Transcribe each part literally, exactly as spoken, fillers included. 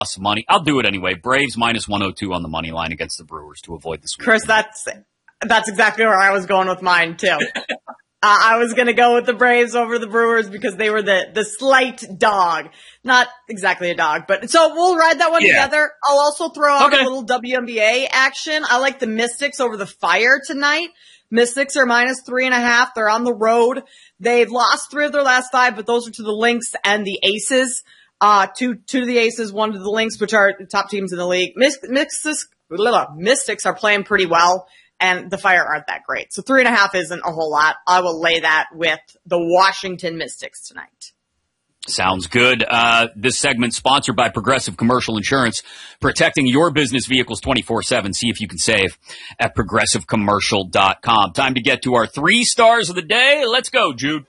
plus money. I'll do it anyway. Braves minus one oh two on the money line against the Brewers to avoid the sweep. Chris, that's that's exactly where I was going with mine too. uh, I was going to go with the Braves over the Brewers because they were the the slight dog. Not exactly a dog, but so we'll ride that one yeah. together. I'll also throw out okay. a little W N B A action. I like the Mystics over the Fire tonight. Mystics are minus three and a half. They're on the road. They've lost three of their last five, but those are to the Lynx and the Aces. Uh, two, two to the Aces, one to the Lynx, which are the top teams in the league. Mystics, Mystics are playing pretty well, and the Fire aren't that great. So three and a half isn't a whole lot. I will lay that with the Washington Mystics tonight. Sounds good. Uh, this segment sponsored by Progressive Commercial Insurance, protecting your business vehicles twenty-four seven. See if you can save at progressive commercial dot com. Time to get to our three stars of the day. Let's go, Jude.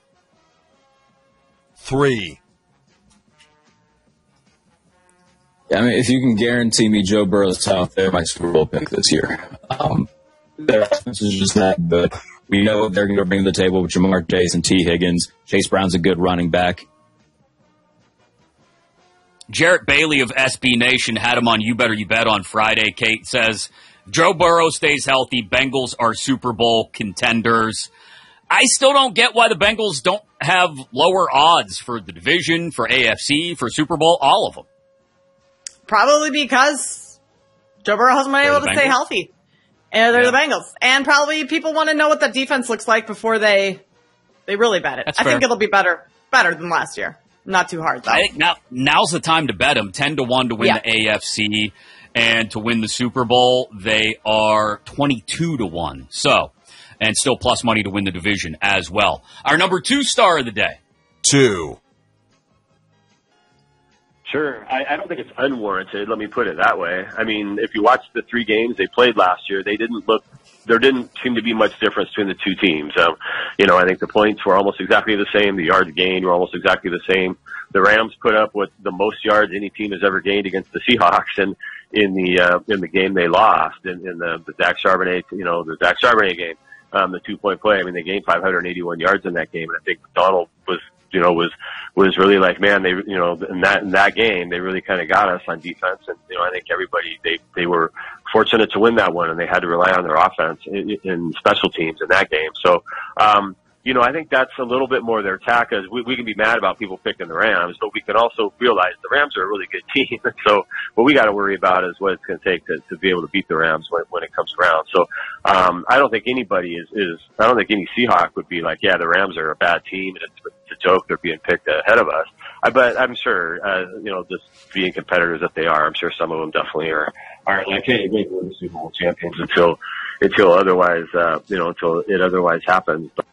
Three. Yeah, I mean, if you can guarantee me Joe Burrow's out there, my Super Bowl pick this year. Um, their offense is just that good. We know what they're going to bring to the table with Jamar Chase and T. Higgins. Chase Brown's a good running back. Jarrett Bailey of S B Nation had him on You Better You Bet on Friday. Kate says, Joe Burrow stays healthy. Bengals are Super Bowl contenders. I still don't get why the Bengals don't have lower odds for the division, for A F C, for Super Bowl, all of them. Probably because Joe Burrow hasn't been able to Bengals. stay healthy. And they're yeah. the Bengals. And probably people want to know what that defense looks like before they they really bet it. That's I fair. think it'll be better better than last year. Not too hard, though. I think now, now's the time to bet them. ten to one to win yeah. the A F C. And to win the Super Bowl, they are twenty-two to one. So, and still plus money to win the division as well. Our number two star of the day. Two. Sure. I, I don't think it's unwarranted. Let me put it that way. I mean, if you watch the three games they played last year, they didn't look, there didn't seem to be much difference between the two teams. Um, you know, I think the points were almost exactly the same. The yards gained were almost exactly the same. The Rams put up what the most yards any team has ever gained against the Seahawks, and in the uh, in the game they lost in, in the, the Zach Charbonnet, you know, the Zach Charbonnet game, um, the two point play. I mean, they gained five hundred eighty-one yards in that game, and I think Donald was. You know, was was really like, man, they, you know, in that in that game, they really kind of got us on defense, and you know, I think everybody they they were fortunate to win that one, and they had to rely on their offense in, in special teams in that game. So, um, you know, I think that's a little bit more their attack. As we, we can be mad about people picking the Rams, but we can also realize the Rams are a really good team. So, what we got to worry about is what it's going to take to to be able to beat the Rams when when it comes around. So, um, I don't think anybody is is I don't think any Seahawk would be like, yeah, the Rams are a bad team, and it's a joke they're being picked ahead of us. I but I'm sure, uh, you know, just being competitors that they are, I'm sure some of them definitely are are like, hey, wait, we're the Super Bowl champions until until otherwise, uh, you know, until it otherwise happens. But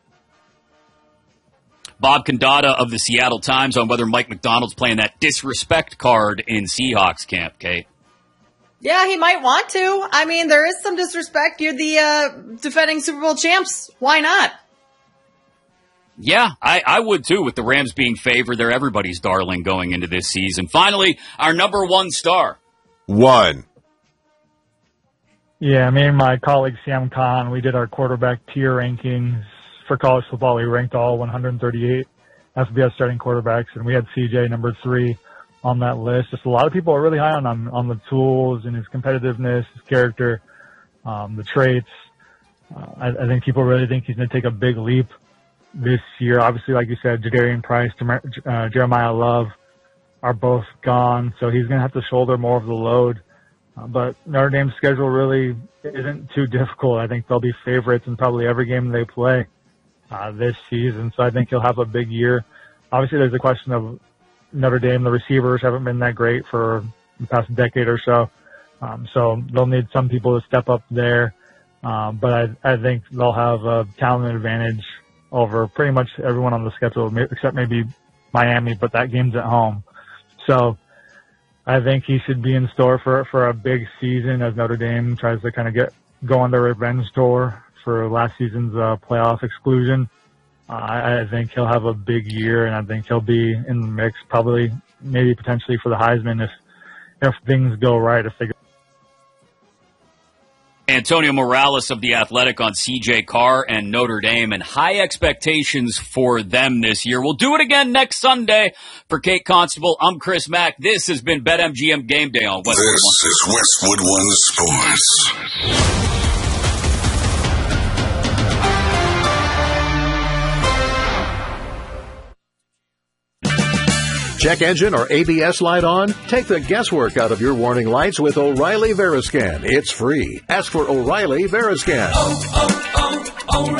Bob Condata of the Seattle Times on whether Mike McDonald's playing that disrespect card in Seahawks camp, Kate. Yeah, he might want to. I mean, there is some disrespect. You're the uh, defending Super Bowl champs. Why not? Yeah, I, I would too, with the Rams being favored. They're everybody's darling going into this season. Finally, our number one star. One. Yeah, me and my colleague Sam Khan, we did our quarterback tier rankings for college football. We ranked all one hundred thirty-eight F B S starting quarterbacks, and we had C J number three on that list. Just a lot of people are really high on him, on the tools and his competitiveness, his character, um, the traits. Uh, I, I think people really think he's going to take a big leap this year. Obviously, like you said, Jadarian Price, uh, Jeremiah Love are both gone, so he's going to have to shoulder more of the load. Uh, but Notre Dame's schedule really isn't too difficult. I think they'll be favorites in probably every game they play uh, this season, so I think he'll have a big year. Obviously, there's a question of Notre Dame. The receivers haven't been that great for the past decade or so, um, so they'll need some people to step up there. Um, but I, I think they'll have a talent advantage over pretty much everyone on the schedule, except maybe Miami, but that game's at home. So I think he should be in store for for a big season as Notre Dame tries to kind of get go on their revenge tour for last season's uh, playoff exclusion. Uh, I, I think he'll have a big year, and I think he'll be in the mix, probably maybe potentially for the Heisman if if things go right. If they go Antonio Morales of The Athletic on C J Carr and Notre Dame, and high expectations for them this year. We'll do it again next Sunday. For Kate Constable, I'm Chris Mack. This has been BetMGM Game Day on Westwood This is Westwood One Sports. Check engine or A B S light on? Take the guesswork out of your warning lights with O'Reilly Veriscan. It's free. Ask for O'Reilly Veriscan. Oh,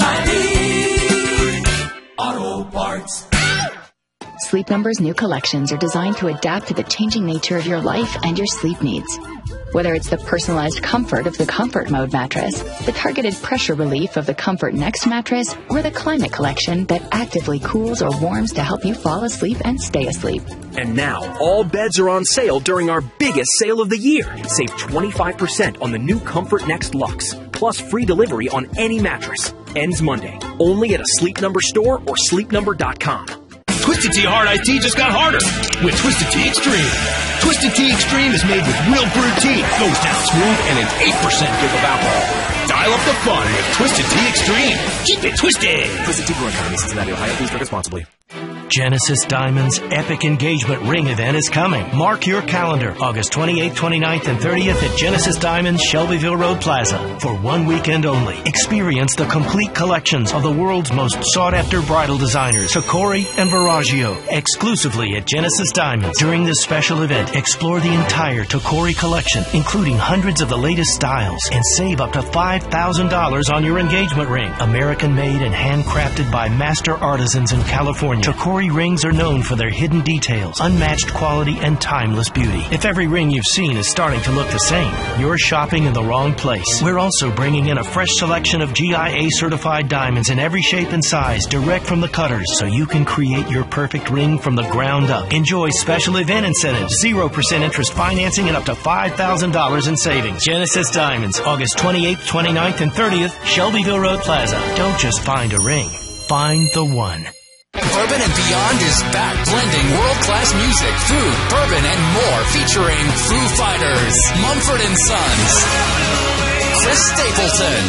oh, oh, O'Reilly Auto Parts. Sleep Number's new collections are designed to adapt to the changing nature of your life and your sleep needs. Whether it's the personalized comfort of the Comfort Mode mattress, the targeted pressure relief of the Comfort Next mattress, or the Climate Collection that actively cools or warms to help you fall asleep and stay asleep. And now, all beds are on sale during our biggest sale of the year. Save twenty-five percent on the new Comfort Next Luxe, plus free delivery on any mattress. Ends Monday. Only at a Sleep Number store or sleep number dot com. Twisted Tea Hard Iced Tea just got harder with Twisted Tea Extreme. Twisted Tea Extreme is made with real brewed tea, goes down smooth, and an eight percent give of alcohol. Dial up the fun with Twisted Tea Extreme. Keep it twisted. Twisted Tea Brewing Company, Cincinnati, Ohio. Please drink responsibly. Genesis Diamonds' epic engagement ring event is coming. Mark your calendar, August twenty-eighth, twenty-ninth, and thirtieth at Genesis Diamonds, Shelbyville Road Plaza. For one weekend only, experience the complete collections of the world's most sought-after bridal designers, Tacori and Verragio, exclusively at Genesis Diamonds. During this special event, explore the entire Tacori collection, including hundreds of the latest styles, and save up to five thousand dollars on your engagement ring. American-made and handcrafted by master artisans in California, Tacori rings are known for their hidden details, unmatched quality, and timeless beauty. If every ring you've seen is starting to look the same, you're shopping in the wrong place. We're also bringing in a fresh selection of G I A-certified diamonds in every shape and size, direct from the cutters, so you can create your perfect ring from the ground up. Enjoy special event incentives, zero percent interest financing, and up to five thousand dollars in savings. Genesis Diamonds, August twenty-eighth, twenty-ninth, and thirtieth, Shelbyville Road Plaza. Don't just find a ring, find the one. Bourbon and Beyond is back, blending world-class music, food, bourbon, and more, featuring Foo Fighters, Mumford and Sons, Chris Stapleton,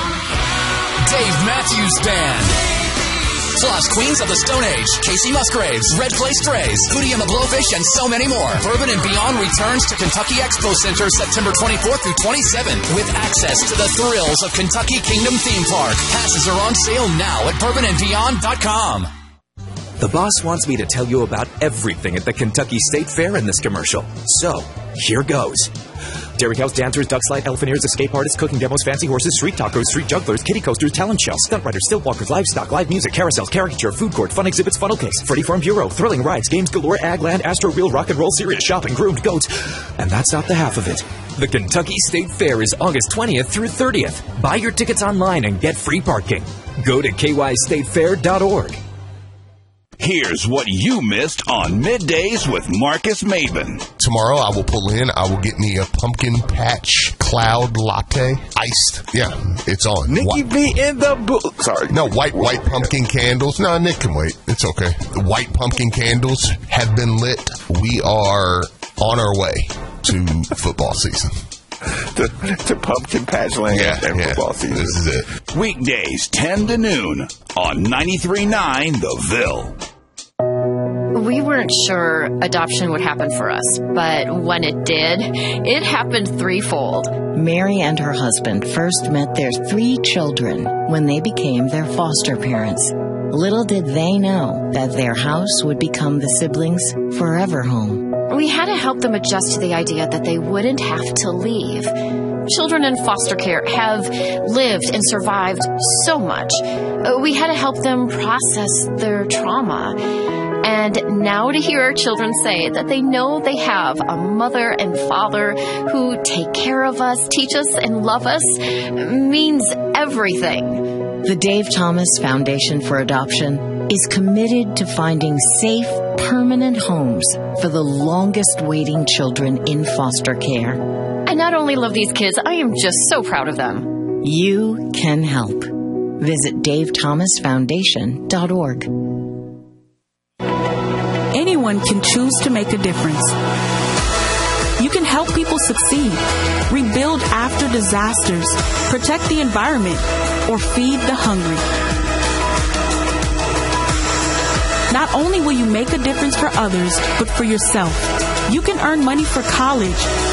Dave Matthews Band, plus Queens of the Stone Age, Casey Musgraves, Red Clay Strays, Hootie and the Blowfish, and so many more. Bourbon and Beyond returns to Kentucky Expo Center September twenty-fourth through twenty-seventh with access to the thrills of Kentucky Kingdom Theme Park. Passes are on sale now at bourbon and beyond dot com. The boss wants me to tell you about everything at the Kentucky State Fair in this commercial. So, here goes. Dairy cows, dancers, duck slide, elephanters, escape artists, cooking demos, fancy horses, street tacos, street jugglers, kiddie coasters, talent shows, stunt riders, stilt walkers, livestock, live music, carousels, caricature, food court, fun exhibits, funnel case, Freddie Farm Bureau, thrilling rides, games galore, ag land, astro reel, rock and roll, serious shopping, groomed goats. And that's not the half of it. The Kentucky State Fair is August twentieth through thirtieth. Buy your tickets online and get free parking. Go to k y state fair dot org. Here's what you missed on Middays with Marcus Maven. Tomorrow I will pull in. I will get me a pumpkin patch cloud latte, iced. Yeah, it's on. Nikki be in the booth. Sorry, no white white pumpkin candles. No, Nick can wait. It's okay. The white pumpkin candles have been lit. We are on our way to football season. to, to Pumpkin Patch Land yeah, and yeah. football season. This is it. Weekdays, ten to noon on ninety-three point nine The Ville. We weren't sure adoption would happen for us, but when it did, it happened threefold. Mary and her husband first met their three children when they became their foster parents. Little did they know that their house would become the siblings' forever home. We had to help them adjust to the idea that they wouldn't have to leave. Children in foster care have lived and survived so much. We had to help them process their trauma. And now to hear our children say that they know they have a mother and father who take care of us, teach us, and love us means everything. The Dave Thomas Foundation for Adoption is committed to finding safe, permanent homes for the longest waiting children in foster care. I not only love these kids, I am just so proud of them. You can help. Visit dave thomas foundation dot org. Anyone can choose to make a difference. You can help people succeed, rebuild after disasters, protect the environment, or feed the hungry. Not only will you make a difference for others, but for yourself. You can earn money for college,